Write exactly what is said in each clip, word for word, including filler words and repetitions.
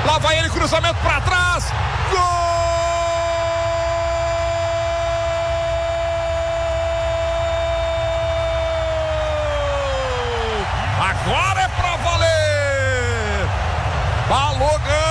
Lá vai ele, cruzamento para trás. Gol! Agora é pra valer! Balogan!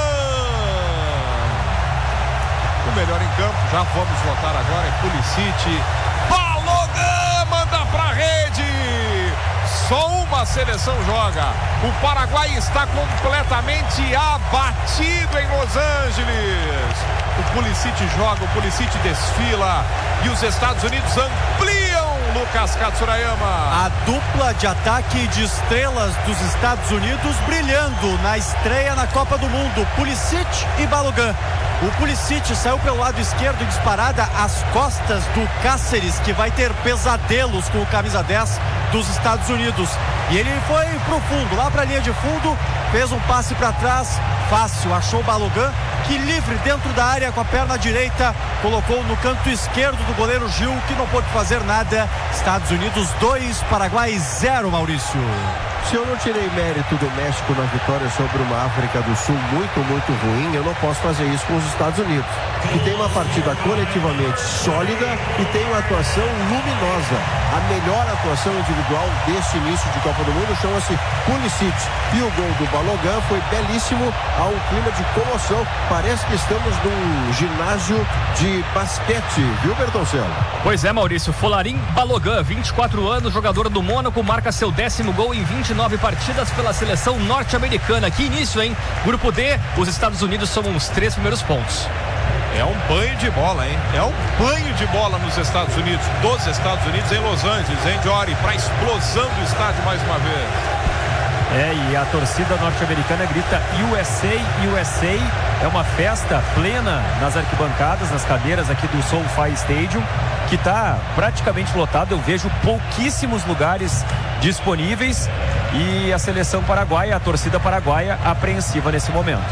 O melhor em campo, já vamos votar agora, é Pulisic. Balogan manda pra rede! Só uma seleção joga. O Paraguai está completamente abatido em Los Angeles. O Pulisic joga, o Pulisic desfila e os Estados Unidos ampliam, Lucas Katsurayama. A dupla de ataque de estrelas dos Estados Unidos brilhando na estreia na Copa do Mundo, Pulisic e Balogan. O Pulisic saiu pelo lado esquerdo disparada às costas do Cáceres, que vai ter pesadelos com o camisa dez dos Estados Unidos. E ele foi pro fundo, lá pra linha de fundo, fez um passe para trás, fácil, achou o Balogan, que livre dentro da área com a perna direita, colocou no canto esquerdo do goleiro Gil, que não pôde fazer nada. Estados Unidos dois, Paraguai zero, Maurício. Se eu não tirei mérito do México na vitória sobre uma África do Sul muito, muito ruim, eu não posso fazer isso com os Estados Unidos, que tem uma partida coletivamente sólida e tem uma atuação luminosa. A melhor atuação individual deste início de Copa do Mundo chama-se Pulisic. E o gol do Balogan foi belíssimo, há um clima de comoção. Parece que estamos num ginásio de basquete, viu, Bertoncello? Pois é, Maurício. Folarin Balogan, vinte e quatro anos, jogador do Mônaco, marca seu décimo gol em vinte e nove partidas pela seleção norte-americana. Que início, hein? Grupo D, os Estados Unidos somam os três primeiros pontos. É um banho de bola, hein? É um banho de bola nos Estados Unidos, dos Estados Unidos em Los Angeles, hein, Jory? Para explosão do estádio mais uma vez. É, e a torcida norte-americana grita U S A, U S A. É uma festa plena nas arquibancadas, nas cadeiras aqui do SoFi Stadium, que está praticamente lotado. Eu vejo pouquíssimos lugares disponíveis e a seleção paraguaia, a torcida paraguaia, apreensiva nesse momento.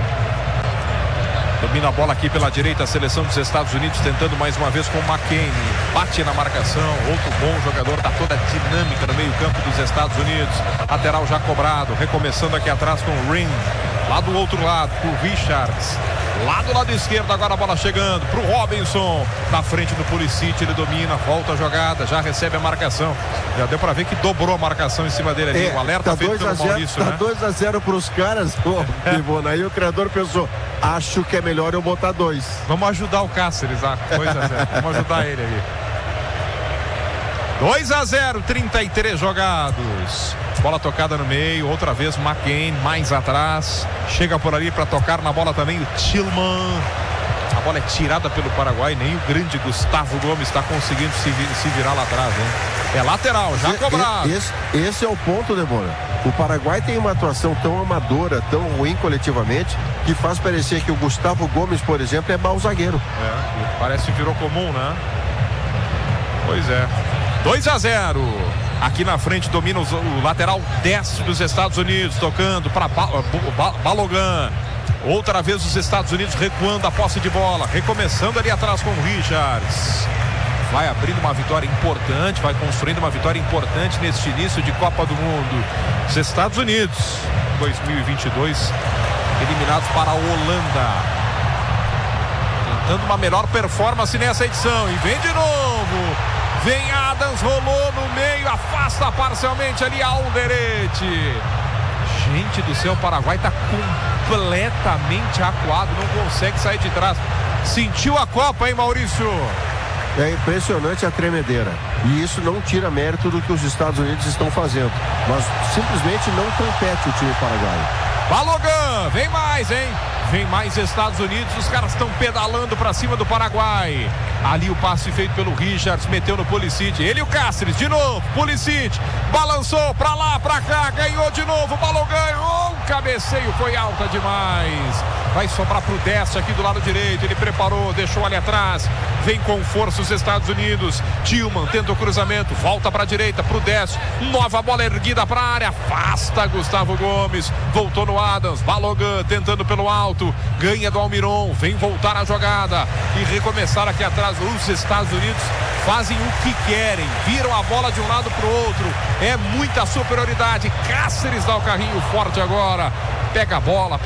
Domina a bola aqui pela direita, a seleção dos Estados Unidos tentando mais uma vez com o McKennie. Bate na marcação, outro bom jogador, tá toda dinâmica no meio campo dos Estados Unidos. Lateral já cobrado, recomeçando aqui atrás com o Ring. Lá do outro lado, pro Richards. Lá do lado esquerdo, agora a bola chegando pro Robinson. Na frente do Pulisic, ele domina, volta a jogada, já recebe a marcação. Já deu pra ver que dobrou a marcação em cima dele ali. É, o alerta tá feito pelo Maurício, tá né? dois a zero pros caras, ô, Ivona. Aí o criador pensou, acho que é melhor eu botar dois. Vamos ajudar o Cáceres, ah, dois a zero. Vamos ajudar ele ali. dois a zero, trinta e três jogados. Bola tocada no meio, outra vez McKennie mais atrás. Chega por ali para tocar na bola também o Tillman. A bola é tirada pelo Paraguai, nem o grande Gustavo Gomes está conseguindo se, se virar lá atrás, hein? É lateral, já cobrado. Esse, esse é o ponto, Débora. O Paraguai tem uma atuação tão amadora, tão ruim coletivamente, que faz parecer que o Gustavo Gomes, por exemplo, é mau zagueiro. É, parece que virou comum, né? Pois é. dois a zero. Aqui na frente domina o lateral dez dos Estados Unidos, tocando para Balogan. Outra vez os Estados Unidos recuando a posse de bola, recomeçando ali atrás com o Richards. Vai abrindo uma vitória importante, vai construindo uma vitória importante neste início de Copa do Mundo. Os Estados Unidos, dois mil e vinte e dois, eliminados para a Holanda. Tentando uma melhor performance nessa edição. E vem de novo. Vem Adams, rolou no meio, afasta parcialmente ali Alderete. Gente do céu, o Paraguai está completamente acuado, não consegue sair de trás. Sentiu a Copa, hein, Maurício? É impressionante a tremedeira. E isso não tira mérito do que os Estados Unidos estão fazendo. Mas simplesmente não compete o time paraguaio. Balogan, vem mais, hein? Vem mais Estados Unidos, os caras estão pedalando para cima do Paraguai. Ali o passe feito pelo Richards, meteu no Pulisic. Ele e o Cáceres, de novo, Pulisic, balançou para lá, para cá, ganhou de novo, Balogan, oh, o cabeceio foi alta demais. Vai sobrar pro Deste aqui do lado direito, ele preparou, deixou ali atrás. Vem com força os Estados Unidos. Tillman tenta o cruzamento, volta para a direita, pro Deste. Nova bola erguida para a área, afasta Gustavo Gomes. Voltou no Adams, Balogan tentando pelo alto, ganha do Almiron, vem voltar a jogada e recomeçar aqui atrás. Os Estados Unidos fazem o que querem, viram a bola de um lado para o outro, é muita superioridade. Cáceres dá o carrinho forte agora, pega a bola.